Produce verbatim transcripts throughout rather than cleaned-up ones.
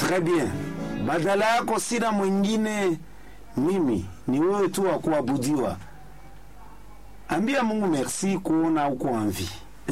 Très bien. Badala yako sina mwingine, mimi ni wewe tu wa kuabudiwa. Ambia Mungu merci kuona uko envie.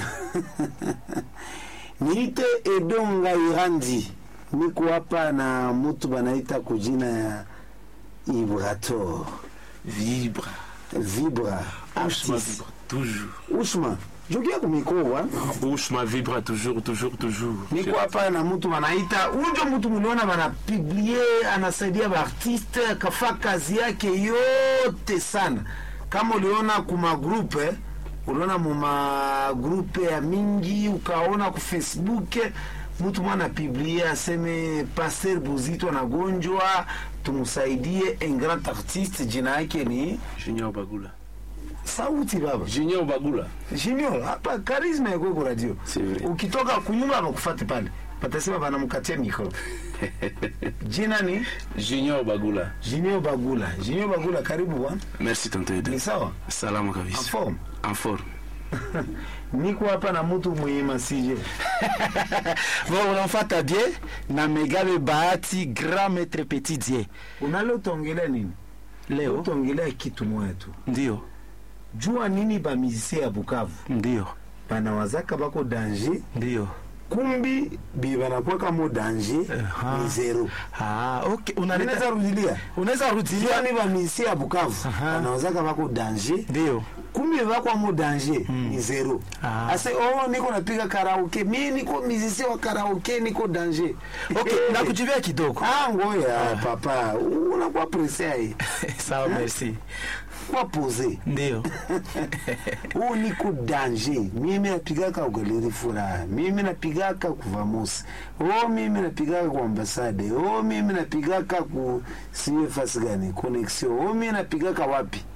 Niite Edonga Irandi. Niko hapa na mtu banaita kujina ya Vibrator. Vibra. Vibra. Ushma vibra toujours. Ushma. Jokia kumiko wa? Ushma vibra toujours, toujours, toujours. Niko hapa na mtu banaita, unjo mtu mliona bana publier, anasaidia ba artiste, kafa kazi yake yote sana. Kama uliona kuma groupe, uliona muma groupe ya mingi, ukaona ku Facebook, mtu mwana publier aseme Pasteur Buzito anagonjwa, tumusaidie, un grand artiste, jina yake ni Junior Bagula. Sauti baba. Junior Bagula. Junior, hapa karisma yako kwa radio. Ukitoka kunyumba bakufate pale. Patasema banamkatia mikro. Jina ni Junior Bagula. Junior Bagula. Junior Bagula, karibu bwana. Merci tonton Ede. Ni sawa? Salama kabisa. En forme. En forme. Niko hapa na mtu mwenye masije. Bon, unamfuata bien na Megabe Bahati Grand Maître Petit Dieu. Unalo tongelea nini? Leo tongelea kitu moja tu. ndio. Jua nini ba musicien ya Bukavu? Ndio. Banawazaka bako danger. Ndio. Kumbi bi banakuwa kama danger uh-huh. ni zero. Ah, okay. Unaweza rudilia. Unaweza rudilia ni ba musicien ya Bukavu. Uh-huh. Banawazaka bako danger. Ndio. Kumbi bako mo danger mm. ni zero. Ah. Ase oh niko napiga karaoke. Mimi niko musicien wa karaoke, niko danger. Okay, na kujibia kidogo. Ah ngoya ah. Papa, unakuwa pressé. Sawa, merci. Kwa pose. Ndio. Huu niko danger. Mimi napigaka ugaleri furaha. Mimi napigaka kuvamosi. Oh, mimi napigaka kwa ambasade. Oh, mimi napigaka ku siwe fasi gani connexion. Oh, mimi napigaka wapi?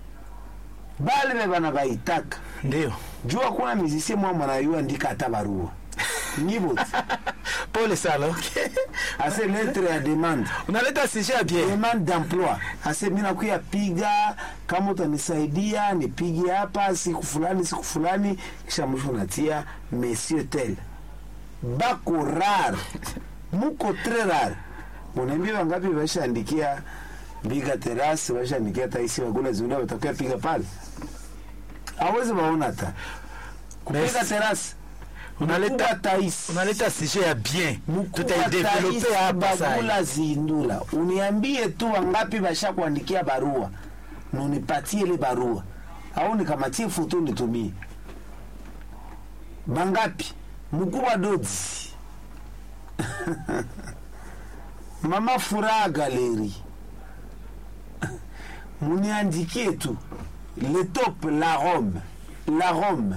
Bale bebana baitaka. Ndio. Jua kuna mizisi mwa mwanayua ndika hata barua. Nibot. Pole sana, okay. Ase lettre ya demande. Unaleta sujet bien. Demande d'emploi. Ase mina kuya piga, kama utanisaidia nipige hapa siku fulani siku fulani, kisha mwisho natia monsieur tel. Bako rare. Muko très rare. Unaambia wangapi washaandikia biga terrace, washaandikia taisi wagula zunda watakuwa piga pale. Hawezi waona hata. Kupiga terrace. Unaleta tais, unaleta sujet ya bien. Tutaideveloper hapa sasa. Bagula zindula. Uniambie tu wangapi basha kuandikia barua. Na unipatie ile barua. Au nikamatie foto nitumie. Bangapi? Mkubwa Dodzi. Mama Furaha Galeri. Muniandikie tu. Le top la Rome. La Rome.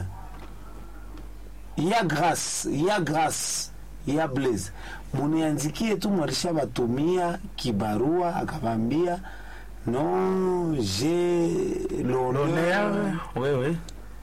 Ya grâce, ya grâce, ya blaze. Muniandikie tu mwarisha batumia kibarua akavambia non, j'ai l'honneur oui, oui.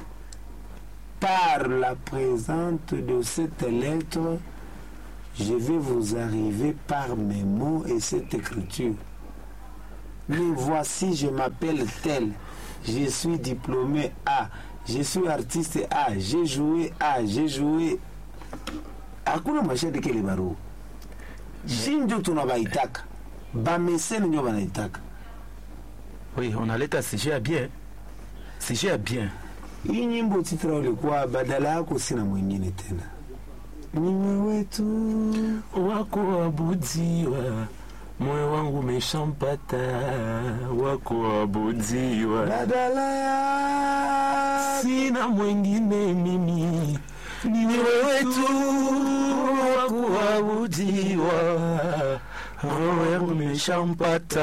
par la présente de cette lettre, je vais vous arriver par mes mots et cette écriture. Mais voici, je m'appelle tel, je suis diplômé A. Je suis artiste A, j'ai joué A, j'ai joué. Hakuna mashahidi kile barua. Shinjo tunabaitaka. Ba mesene ndio banaitaka. Oui, unaleta sujet bien. Sujet bien. Hii nyimbo titra ulikuwa badala yako sina mwingine tena. Mimi wetu wako abudiwa. Moyo wangu umeshampata wako abudiwa. Badala ya sina mwingine mimi. Ni wewe tu wako abudiwa. Roho yangu umeshampata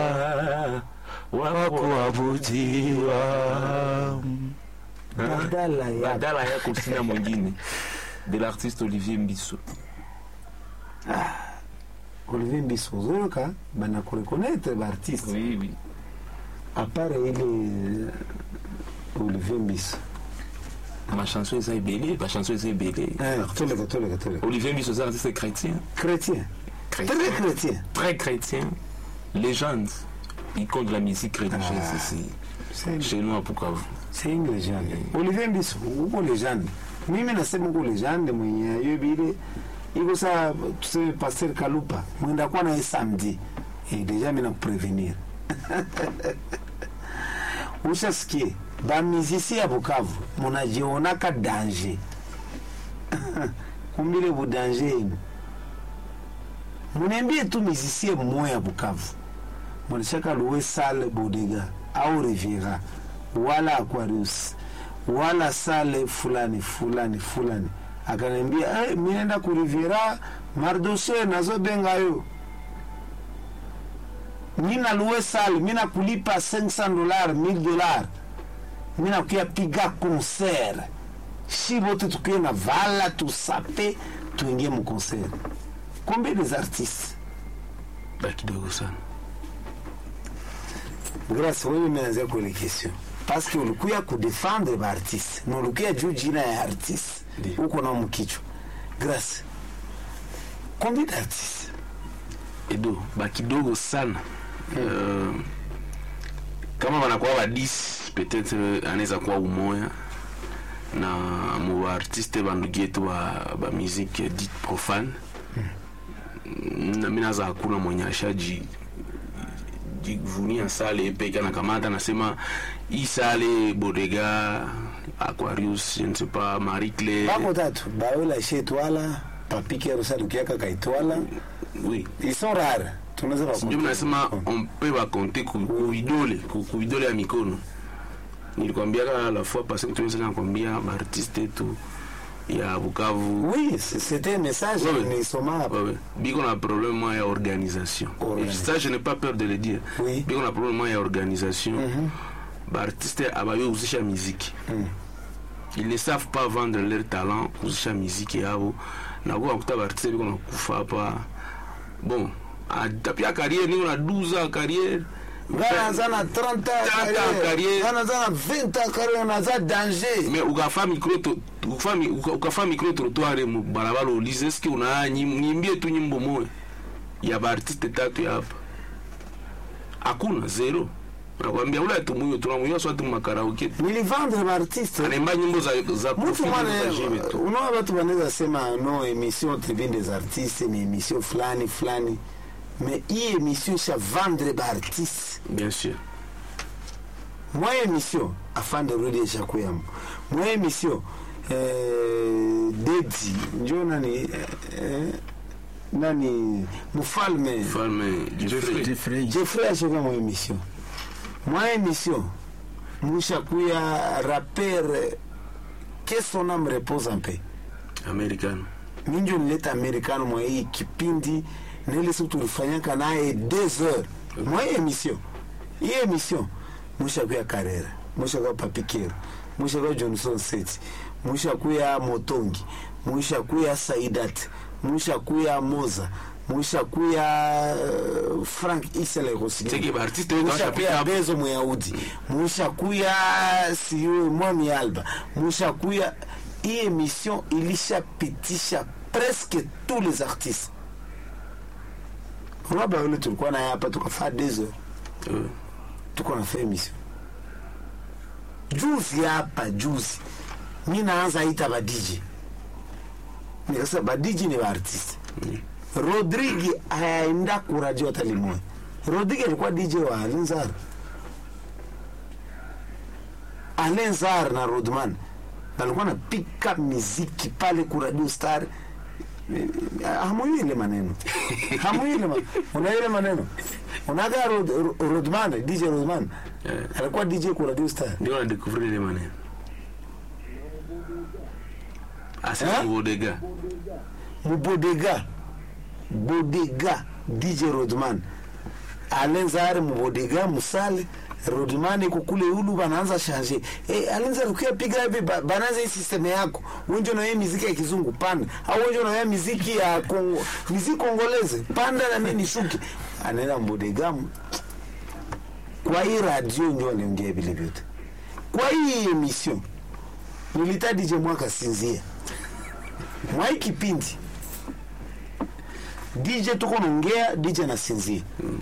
wako abudiwa. Badala ya badala yako sina mwingine. De l'artiste Olivier Mbisso. Ah. Olivier Mbisso zoka bana kureconnaître l'artiste. Oui, oui. À part il est Olivier Mbisso. Ma chanson est belle, ma chanson est belle. Olivier Mbisso c'est un artiste chrétien. Chrétien. Chrétien. Très chrétien. Très chrétien. Légende. Icône de la musique religieuse ah, ici. Chez nous à Bukavu. C'est une légende. Olivier Mbisso, uko légende. Mimi nasema uko légende mwenye yobile iko saa tuseme Pasteur Kalupa mwenda kwa na samedi et déjà mimi na prévenir ushasikie ba musicien ya Bukavu munajiona ka danger kumbile bu danger yenu. Munembie tu musicien mmoja ya Bukavu mwanashaka louer salle Bodega au Riviera wala Aquarius wala salle fulani fulani fulani, akaniambia eh, mimi naenda ku Riviera Mardoshe nazo bengayo, mina louer salle, mina kulipa cinq cents dollars mille dollars, mina kuya piga concert, si bote tukuye na vala tusape tuingie mu concert. Combien des artistes? Ba kidogo sana. Grâce wewe umeanza kwa ile question parce que ulikuya kudefendre ba artiste na ulikuya juu jina ya artiste uko na mkicho. Grâce combien d'artistes? Edo ba kidogo sana. Hmm. Uh, kama wanakuwa wa dix peut-être anaweza kuwa umoja na mu artiste bandugetu ba ba musique dite profane. Hmm. Na mina za hakuna mwenye ashaji jivunia sale peka na kamata nasema hii sale Bodega Aquarius je ne sais pas Marie Claire bako tatu baola chez Toala papike rusali kiaka kaitwala. Oui, ils sont rares tunaweza pas ndio nasema on peut pas compter ku idole ku idole ya mikono. Nilikwambia la fois passée tunaweza nakwambia ba artiste tu ya Bukavu. Oui, c'était un message mais soma biko na problème ya organisation. Ça je n'ai pas peur de le dire. Oui. Biko na problème ya organisation. Mm-hmm. Ba artiste abayo uzisha musique. Mm. Ils ne savent pas vendre leur talent uzisha musique yao. Na kwa kuta ba artiste biko na kufa hapa. Bon, atapia carrière ni na douze ans carrière. Gana zana trente ans carrière. Gana zana vingt ans carrière na za danger. Mais ukafa micro to ukafa ukafa micro trottoir mu barabara ulize ski una nyimbie tu nyimbo moyo ya ba artiste tatu ya hapa. Hakuna zero. Nakwambia ule tu moyo tunamuyo swati makaraoke. Nilivendre ba artiste. Anemba nyimbo za za profil. Unaona watu wanaweza sema no émission tribune des artistes ni émission fulani fulani. Mais hii émission cha vendre ba artiste. Bien sûr. Moi émission afin de rudi cha kuyamo. Moi émission euh Dedi njo nani eh, nani Mufalme Mufalme Jeffrey Jeffrey Jeffrey acheka moi émission. Moi émission Mushakuya rappeur que son âme repose en paix. Americano. Minjo nileta Americano moi hii kipindi na ile siku tulifanyaka naye deux heures. Moi émission. Hii émission Mushakuya Karera, Mushakuya Papikero, Mushakuya Johnson Seti, Mushakuya Motongi, Mushakuya Saidat, Mushakuya Moza, Mushakuya uh, Frank Isele Rossi. C'est que artiste Mushakuya Bezo Moyaudi, Mushakuya Siyo Mwami Alba, Mushakuya. Hii émission ilishapitisha presque tous les artistes. Roba ule tulikuwa na hapa tukafaa deux heures. Euh. Tuko na fait émission. Juzi hapa juzi. Mimi naanza ita ba D J. Nikasema ba D J ni ba artist. Mm. Rodrigue aenda kuradio talimwe. Rodrigue alikuwa D J wa Alenzar. Alenzar na Rodman. Alikuwa na pick up muziki pale kuradio Star. Hamuyi ile maneno. Hamuyi ile maneno. Una ile maneno. Unaga Rod, Rodman, D J Rodman. Yeah. Alikuwa D J kwa Radio Star. Ndio na découvrir ile maneno. Asa mu Bodega. Mu Bodega. Bodega D J Rodman. Alenzare mu Bodega musale Rodman iko kule ulu banaanza changer. Eh Alenzare ukipiga hivi banaanza hii system yako. Unjo na yeye muziki ya kizungu panda. Au unjo na yeye muziki ya Kongo, muziki kongoleze. Panda na mimi nishuke. Anaenda Bodega. Kwa hii radio ndio niongea vile vyote. Kwa hii emission nilita D J mwaka sinzia. Mwa hii kipindi D J tuko naongea, D J na sinzia. Hmm.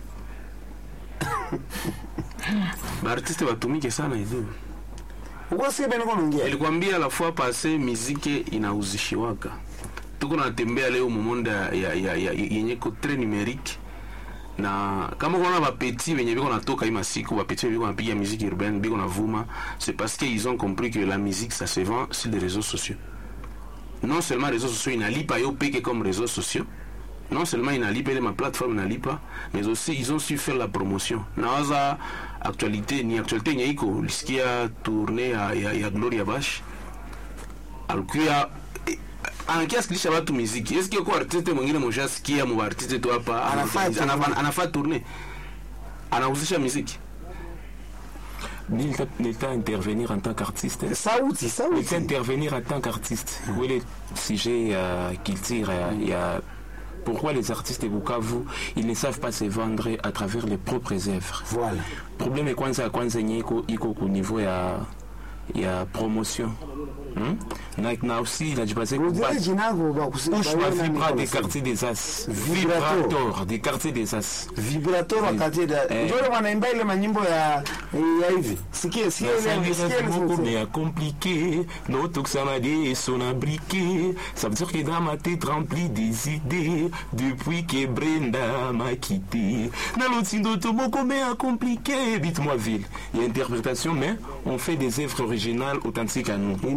Ba artiste watumike sana hizo. Uko sasa bado naongea. Nilikwambia la fois passée muziki inauzishiwaka. tuko natembea leo mumonda ya ya ya yenye ko très numérique na kama kuna bapeti wenye biko natoka hii masiku bapeti biko napiga musique urbaine biko navuma, c'est parce que ils ont compris que la musique ça se vend sur les réseaux sociaux. Non seulement réseaux sociaux inalipa yo peke comme réseaux sociaux, non seulement inalipa les ma plateforme inalipa, mais aussi ils ont su faire la promotion. Nawaza actualité ni actualité nyaiko lisikia tournée ya ya, ya Gloria Bash alikuwa anakiasikilisha watu muziki. Est-ce que kwa artiste mwingine mshasikia mu artiste tu hapa anafanya anafanya tournée anahusisha muziki? N'état intervenir en tant qu'artiste. Ça aussi, ça aussi. N'état intervenir en tant qu'artiste. Où est le sujet euh, qu'il tire il y a pourquoi les artistes de Bukavu, ils ne savent pas se vendre à travers les propres œuvres. Voilà. Le problème est kwanza kwanza nyeko iko au niveau ya ya promotion. Hmm? Na aussi il a dit passer Vibra des quartiers des As. Vibrator des quartiers des As. Vibrator wa quartier des As. Ndio wanaimba ile manyimbo ya ya hivi. Sikia sikia ile mais à compliqué, notre Xamadi et son abriqué. Ça veut dire que dans ma tête remplie des idées depuis que Brenda m'a quitté. Dans l'autre tout mot comme à compliqué, dites-moi ville. Il y a interprétation mais on fait des œuvres originales authentiques à nous.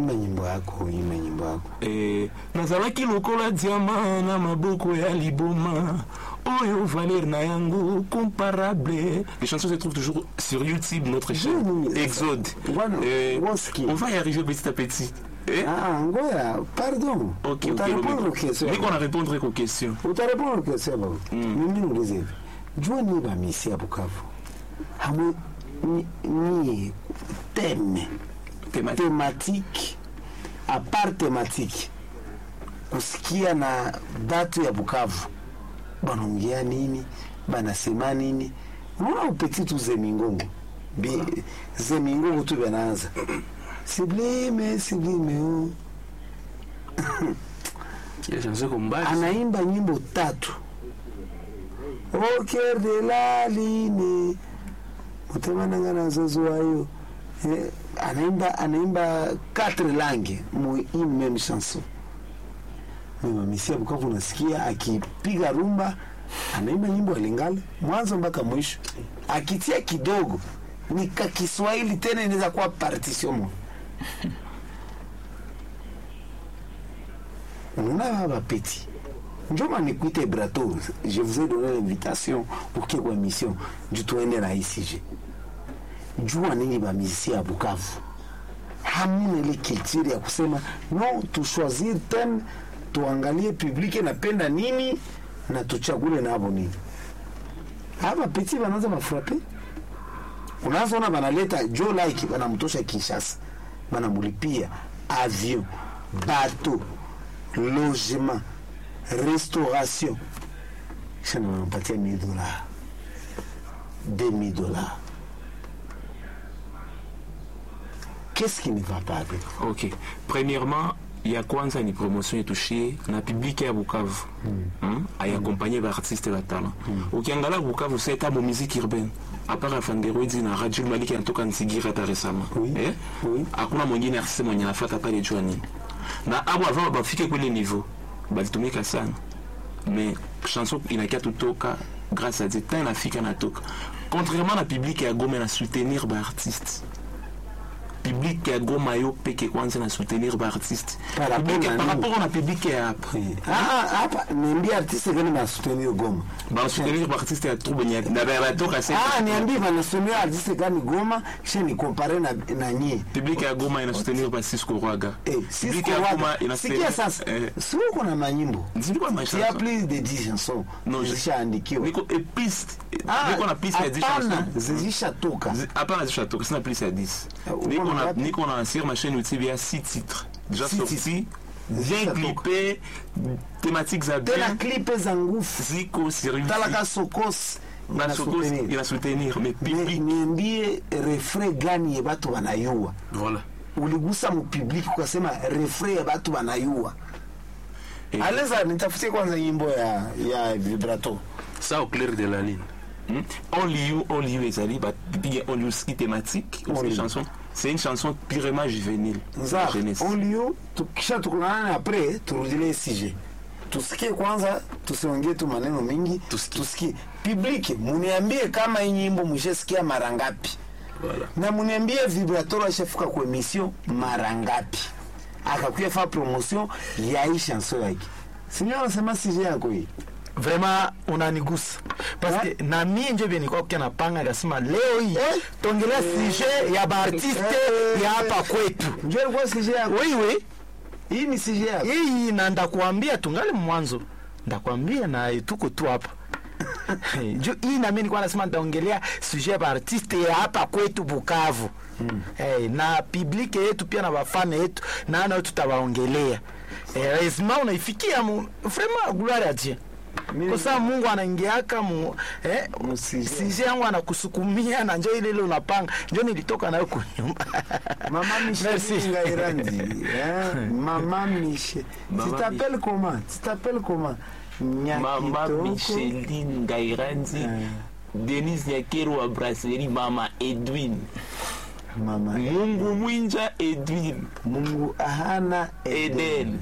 Eh, nazalaki lokola diamant na maboko ya liboma oyo valeur na yango comparable. Les chansons se trouvent toujours sur YouTube, notre chaîne Exode. Eh, on va y arriver petit à petit. Eh? Ah, ngoya, pardon. Ok, ok. Mais qu'on a répondre aux questions. On t'a répondre aux questions. Mimi niulize. Jua ni ba misi ya Bukavu. Hamu ni, ni thème thématique. thématique à part thématique kusikia na batu ya Bukavu banaongea nini banasema nini. Unaona upeti tu Zemingongo bi Zemingongo tu banaanza siblime siblime oh. Anaimba nyimbo tatu au cœur de la ligne mutemana na zozo ayo. Eh, anaimba anaimba quatre langues mu une même chanson. Mimi misia Bukavu unasikia akipiga rumba anaimba nyimbo ya Lingala mwanzo mpaka mwisho, akitia kidogo ni ka Kiswahili tena inaweza kuwa partition mo. Unaona baba petit njoma nikuite Brato, je vous ai donné l'invitation pour que kwa mission du tuende na I C G. Jua nini ba misia ya Bukavu hamuna ile culture ya kusema no tu choisir thème, tuangalie public napenda nini na tuchagule nabo nini. Hapa petit banaanza mafrape, unazoona banaleta Joe like banamtosha Kinshasa, banamulipia avion, bateau, logement, restauration, kisha wanampatia mille dollars, deux mille dollars. Qu'est-ce qui ne va pas avec vous? Ok. Premièrement, il y a kwanza ni promotion et touché na public ya Bukavu. Mm. Hmm? Ay accompagner ba artiste ba talent. Mm. Ukiangalia Bukavu c'est ta musique urbaine. À part Afandero dit na Radio Maliki anatoka Nsigira ta récemment. Oui. Eh? Oui. Hakuna mwingine artiste mwenye anafata pale Joani. Na abo avant bafike kwenye niveau. Balitumika sana. Mais chanson inakia tutoka grâce à Dieu tant nafika natoka. Contrairement à public ya Goma na soutenir ba artiste. Public ya Goma yo peke kwanza na soutenir ba artiste par rapport na public ya hapa. Ah hapa niambia artiste gani na soutenir Goma ba soutenir ba artiste ya trouble nya na ba toka sasa. Ah niambia ba soutenir artiste gani Goma chez ni comparer na na nyi public ya Goma ina soutenir ba Cisco Rwaga. Eh public ya Goma ina soutenir sasa sio kuna manyimbo ndio kwa maisha. Il y a plus de dix chansons non zishaandikiwa niko episte niko na piste ya dix chansons zishatoka hapana zishatoka sina piste ya dix. On a, Nico, on a sur ma chaîne YouTube, il y a six titres déjà sortis, bien clippés, thématiques à bien. La clip zangouf. Zico, Sirius. Talaka Sokos. Na Sokos, il a soutenir, mais public. Niambie refrain gani ya batu wanayua. Voilà. Uligusa mu public ukasema refrain ya batu wanayua. Aleza nitafutie kwanza nyimbo ya ya Vibrato. Ça au clair de la ligne. Hmm? On lit on lit les ali, puis on lit ski thématique, ces chansons. C'est une chanson purement juvénile. On lit, kisha tukulana après turudile I C G. tusikie kwanza, tusiongee tu maneno mingi, Tusikie. tusikie. Public, muniambie kama hii nyimbo mshasikia mara ngapi. Voilà. Na muniambie vibrator ashafika kwa emission mara ngapi. Akakuya fa promotion ya hii chanson yake. Sinyo anasema sije yako hii. Vraiment unanigusa parce que na mimi ndio bien nilikuwa kwa napanga akasema leo hii Eh? tongelea sujet ya baartiste ya hapa kwetu. Njoo ilikuwa sije yako. Oui oui. Hii ni sije yako. Hii na ndakuambia tungali mwanzo. Ndakwambia na tuko tu hapa. Jo hii na mimi nilikuwa nasema ndaongelea sujet ya baartiste ya hapa kwetu Bukavu. Mm. Eh, na public yetu pia na wafane yetu na nao tutawaongelea. Eh, lazima unaifikia mu, vraiment gloire à Dieu. Kwa sababu Mungu anaingiaka mu eh sisi yangu anakusukumia na njoo ile ile unapanga. Njoo nilitoka nayo kunyumba. Mama Michel Ngairandi. Hein? Mama Michel. Tu t'appelles comment? Tu t'appelles comment? Mama Micheline Ngairandi. Denise Nyakero wa brasserie Mama Edwin. Mama Mungu Mwinja Edwin. Mungu Ahana Eden.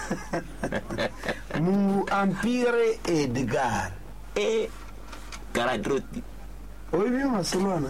Mungu Empire Edgar. E Karagroti. Oi mimi masolwana.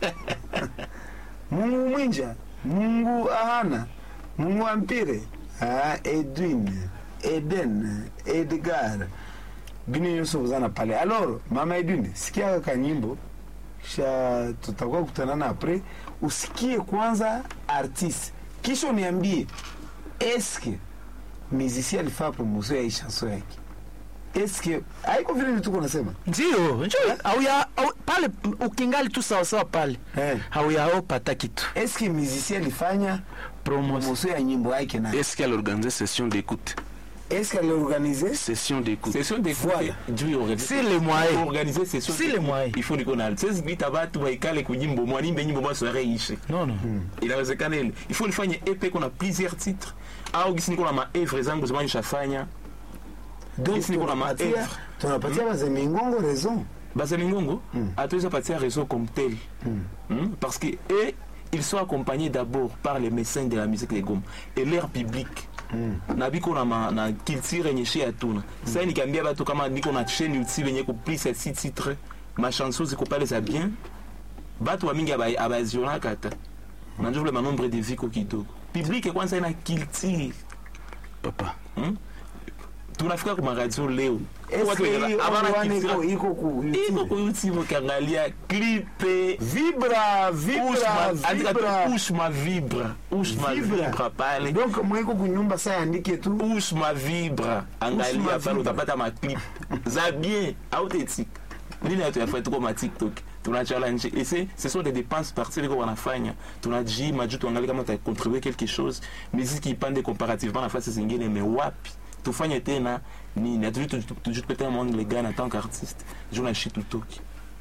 Mungu Mwinja, Mungu Ahana, Mungu Empire, ah Edwin, Eden, Edgar. Bini yoso buzana pale. Alors, Mama Edwin, sikia kanyimbo. Kisha tutakuwa kutanana après. Usikie kwanza artiste. Kisha uniambie eske musicien alifaa promotion ya hii chanson yake. Eske haiko vile tuko nasema? Ndio, njoo au ya au, pale ukingali tu sawa sawa pale. Eh. Au ya pata kitu. Eske musicien alifanya Promotion. promotion ya nyimbo yake na Est-ce qu'elle organise session d'écoute? eske aliorganize Session d'écoute. Session d'écoute. Voilà. Dieu organise. Si les moyens. Pour organiser session. Si les moyens. Il faut ni kuna. Sasa bita watu waikale kujimbo mwani mbenyi mbo soirée ishe. Non non. Inawezekana ile. Il faut lifanye E P kuna plusieurs titres. Au gisi niko na ma œuvres zangu zamani shafanya. donc Gisi niko na ma tunapatia œuvres. tunapatia bazemingongo raison. Baselingongo hatuweza patia réseau comme tel. Hmm? Parce que eux, ils sont accompagnés d'abord par les mécènes de la musique de Goma et leur public. Na biko na ma, na culture yenye shi atuna. Sasa nikiambia watu kama niko na chaîne YouTube yenye ku plus ya six titres, ma chanson ziko pale za bien. Batu wa mingi aba abaziona kata. Na ndio le nombre de vie ko kidogo. Public kwanza ina culture. Papa. Hmm? Tunafika kwa radio leo. Eske hii online iko iko ku Iko YouTube. kwa YouTube ukiangalia clip Vibra, vibra, vibra. Ush ma vibra. Ush ma Vibra. vibra pale. Donc mweko kunyumba saa andike tu. Ush ma vibra. Angalia ma pale vibra. utapata ma clip. Za bien, authentique. Nini atu yafanya tuko ma TikTok. Tuna challenge et c'est ce sont des dépenses partielles qu'on wanafanya. Tuna ji maju tuangalie kama ta contribuer quelque chose. Musique ipande comparativement na fasi zingine mais wapi? Tufanye tena nini? Atu tujut peut-être monde les gars en tant qu'artiste. Jona shi tutoki.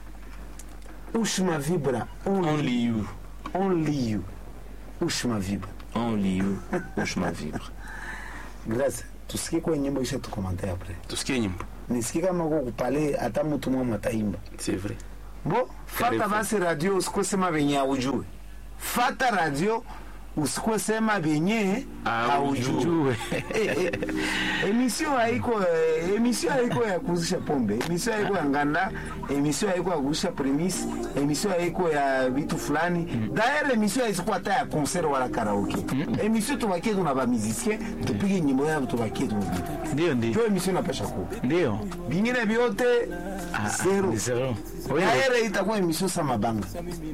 Ushma vibra. Only, Only you. only you. Ushma vibra. Only you. Ush ma vibra. Grazie. Tusikie kwa nyimbo kisha tukomante après. Tusikie nyimbo. Nisikie kama uko kupale hata mtu mmoja ataimba. C'est vrai. Bo, fata basi radio usikosema venye haujui. Fata radio usikosema venye haujui. Jue. Eh, eh, emission haiko eh, emission haiko ya kuzisha pombe, emission haiko ya nganda, emission haiko ya kuzisha premise, emission haiko ya vitu fulani. D'ailleurs emission haiko hata ya concert wala karaoke. Emission tubakie tuna ba musicien, tupige nyimbo yao tubakie tu. Ndio ndio. Ndio emission napasha ku. Ndio. Vingine vyote zero. Ni zero. Oui, D'ailleurs itakuwa emission sama banga.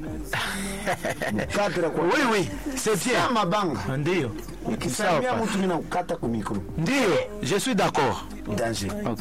Kadra kwa. oui, oui, c'est bien. Sama banga. Ndio. Ukisamia Sawa. mtu mina kukata kwa micro. Ndio, je suis d'accord. Danger.